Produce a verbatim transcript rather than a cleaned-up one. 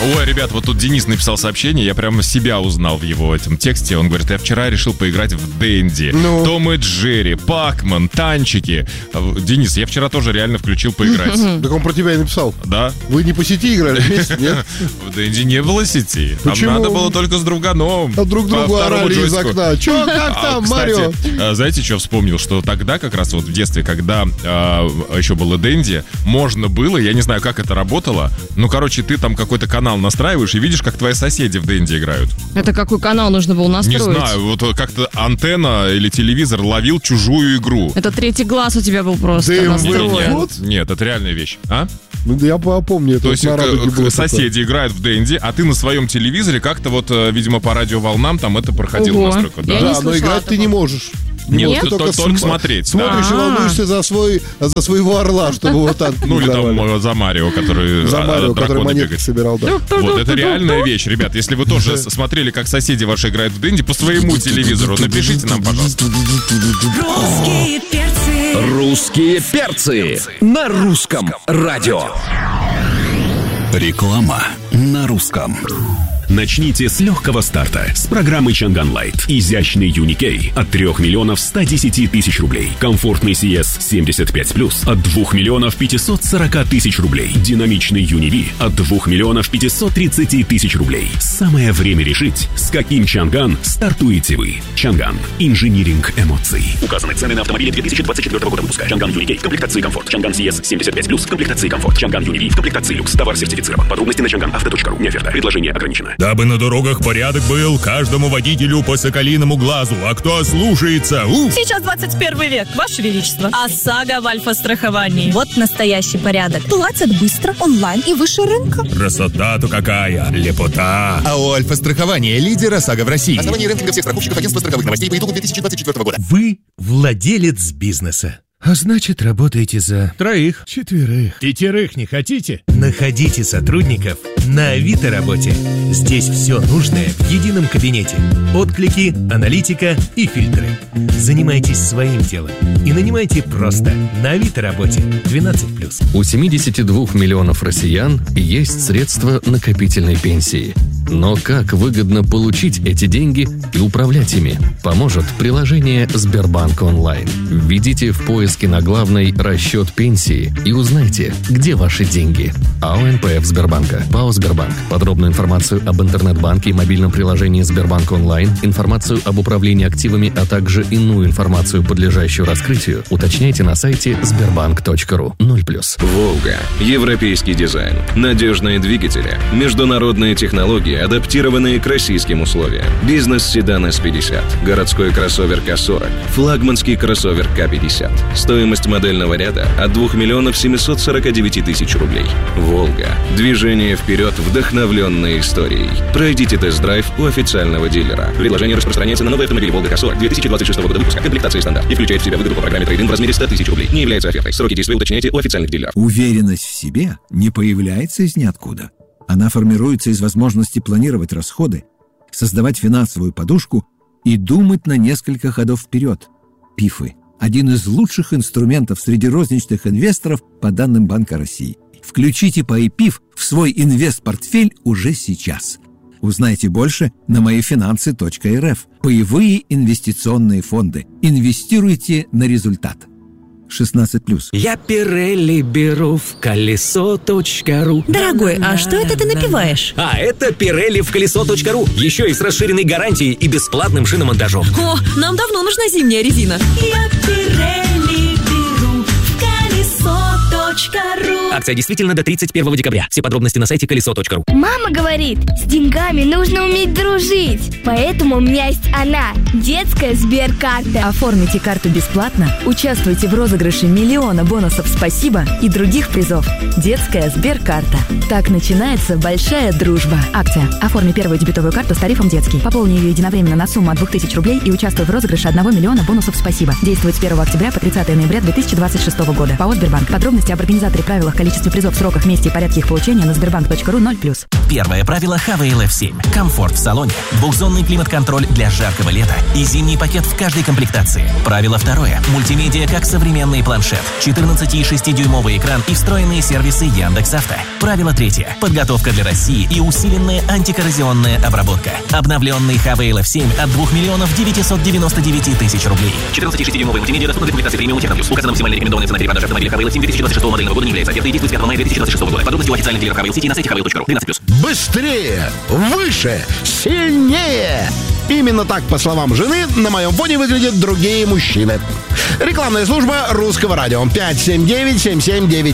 Ой, ребят, вот тут Денис написал сообщение, я прямо себя узнал в его этом тексте. Он говорит, я вчера решил поиграть в Дэнди, ну. Том и Джерри, Пакман, Танчики. Денис, я вчера тоже реально включил поиграть. Так он про тебя и написал. Да. Вы не по сети играли вместе, нет? В Дэнди не было сети. Почему? Нам надо было только с друганом. А друг другу орали из окна. Че, как там, Марио? Кстати, знаете, что вспомнил? Что тогда, как раз вот в детстве, когда а, еще было Дэнди, можно было, я не знаю, как это работало, ну, короче, ты там какой-то канал настраиваешь и видишь, как твои соседи в Дэнди играют. Это какой канал нужно было настроить? Не знаю, вот как-то антенна или телевизор ловил чужую игру. Это третий глаз у тебя был просто да настроен. Нет, вот? нет, это реальная вещь. А? Ну, я помню. То есть к- соседи такое. Играют в Дэнди, а ты на своем телевизоре как-то вот, видимо, по радиоволнам там это проходило. Ого. Настройку. Да, да но играть ты не можешь. Нет, Нет? ты только, только см- смотреть. Смотришь да. и волнуешься за, свой, за своего орла, чтобы его так Ну или там за Марио, который за Марио, который монетки бегает. собирал, да. Вот, это реальная вещь, ребят. Если вы тоже смотрели, как соседи ваши играют в Дэнди по своему телевизору, напишите нам, пожалуйста. Русские перцы. Русские перцы на русском радио. Реклама на русском. Начните с легкого старта с программы Чанган Лайт. Изящный Юникей от трёх миллионов ста десяти тысяч рублей. Комфортный си эс семьдесят пять плюс от двух миллионов пятисот сорока тысяч рублей. Динамичный Юниви от двух миллионов пятисот тридцати тысяч рублей. Самое время решить, с каким Чанган стартуете вы. Чанган. Инжиниринг эмоций. Указаны цены на автомобили две тысячи двадцать четвёртого года выпуска. Чанган Юникей в комплектации комфорт. Чанган си эс семьдесят пять плюс в комплектации комфорт. Чанган Юниви в комплектации люкс. Товар сертифицирован. Подробности на чанган авто точка ру. Не оферта. Предложение ограничено. Дабы на дорогах порядок был, каждому водителю по соколиному глазу. А кто ослушается? Уф! Сейчас двадцать первый век, Ваше Величество. ОСАГО в альфа-страховании. Вот настоящий порядок. Платят быстро, онлайн и выше рынка. Красота-то какая! Лепота! АО «Альфа-страхование» — лидер ОСАГО в России. Основание рейтинга всех страховщиков агентства страховых новостей по итогам две тысячи двадцать четвёртого года. Вы владелец бизнеса. А значит, работаете за троих, четверых, пятерых не хотите? Находите сотрудников на Авито работе. Здесь все нужное в едином кабинете. Отклики, аналитика и фильтры. Занимайтесь своим делом и нанимайте просто на Авито работе двенадцать плюс. У семидесяти двух миллионов россиян есть средства накопительной пенсии. Но как выгодно получить эти деньги и управлять ими, поможет приложение Сбербанк онлайн. Введите в поиске на главной расчет пенсии и узнайте, где ваши деньги. АО эн пэ эф Сбербанка, ПАО Сбербанк. Подробную информацию об интернет-банке и мобильном приложении Сбербанк онлайн, информацию об управлении активами, а также иную информацию, подлежащую раскрытию, уточняйте на сайте сбербанк точка ру. ноль плюс. Волга. Европейский дизайн. Надежные двигатели. Международные технологии, адаптированные к российским условиям. Бизнес-седан эс пятьдесят. Городской кроссовер ка сорок. Флагманский кроссовер ка пятьдесят. Стоимость модельного ряда от двух миллионов семисот сорока девяти тысяч рублей. Волга. Движение вперед, вдохновленной историей. Пройдите тест-драйв у официального дилера. Предложение распространяется на новые автомобили Волга ка сорок две тысячи двадцать шестого года выпуска. Комплектация стандарт. И включает в себя выгоду по программе трейд-ин в размере ста тысяч рублей. Не является офертой. Сроки действия уточняйте у официальных дилеров. Уверенность в себе не появляется из ниоткуда. Она формируется из возможности планировать расходы, создавать финансовую подушку и думать на несколько ходов вперед. ПИФы – один из лучших инструментов среди розничных инвесторов по данным Банка России. Включите пай пиф в свой инвест-портфель уже сейчас. Узнайте больше на моифинансы точка эр эф. Паевые инвестиционные фонды. Инвестируйте на результат. шестнадцать плюс. Я Пирелли беру в колесо точка ру. Дорогой, а что это ты напиваешь? А это Пирелли в колесо точка ру. Еще и с расширенной гарантией и бесплатным шиномонтажом. О, нам давно нужна зимняя резина. Я Пирелли беру в колесо точка ру. Акция действительно до тридцать первого декабря. Все подробности на сайте колесо точка ру. Мама говорит, с деньгами нужно уметь дружить. Поэтому у меня есть она, детская Сберкарта. Оформите карту бесплатно, участвуйте в розыгрыше миллиона бонусов «Спасибо» и других призов. Детская Сберкарта. Так начинается большая дружба. Акция. Оформи первую дебетовую карту с тарифом детский. Пополни ее единовременно на сумму от двух тысяч рублей и участвуй в розыгрыше одного миллиона бонусов «Спасибо». Действует с первого октября по тридцатого ноября две тысячи двадцать шестого года. ПАО «Сбербанк». Подробности об в организаторе, правилах, количестве призов, сроках, месте и порядке их получения на сбербанк точка ру ноль плюс. Первое правило хавейл эф семь. Комфорт в салоне. Двухзонный климат-контроль для жаркого лета. И зимний пакет в каждой комплектации. Правило второе. Мультимедиа как современный планшет. четырнадцати и шестидюймовый экран и встроенные сервисы Яндекс.Авто. Правило третье. Подготовка для России и усиленная антикоррозионная обработка. Обновленный хавейл эф семь от двух миллионов девятьсот девяносто девять тысяч рублей. четырнадцати и шестидюймовый мультимедиа доступна для комплектации премиум Техноплюс. Указана максимальная рекомендованная цена перепродажи автомобиля хавейл эф семь две тысячи двадцать шестого модельного года не является офертой и действует с пятого мая две тысячи двадцать шестого года. Подробности у официальных дилеров Хавейл Сити на сайте хавейл точка ру. двенадцать плюс. Быстрее, выше, сильнее. Именно так, по словам жены, на моем фоне выглядят другие мужчины. Рекламная служба Русского радио. пять семь девять семь семь девять.